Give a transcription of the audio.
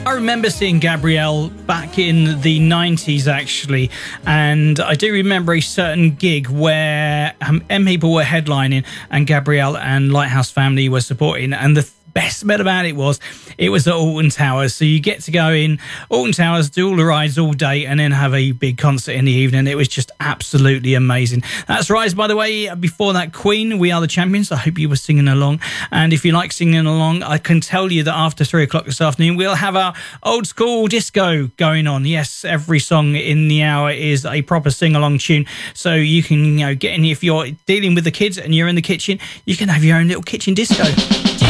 I remember seeing Gabrielle back in the 90s, actually, and I do remember a certain gig where M People were headlining and Gabrielle and Lighthouse Family were supporting, and the best bit about it was at Alton Towers. So you get to go in Alton Towers, do all the rides all day, and then have a big concert in the evening. It was just absolutely amazing. That's Rise, by the way. Before that, Queen, We Are the Champions. I hope you were singing along. And if you like singing along, I can tell you that after 3 o'clock this afternoon, we'll have our old school disco going on. Yes, every song in the hour is a proper sing-along tune. So you can, get in, if you're dealing with the kids and you're in the kitchen, you can have your own little kitchen disco.